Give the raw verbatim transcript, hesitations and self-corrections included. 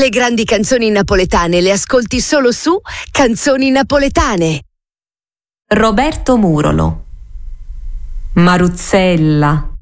Le grandi canzoni napoletane le ascolti solo su Canzoni Napoletane. Roberto Murolo. Maruzzella,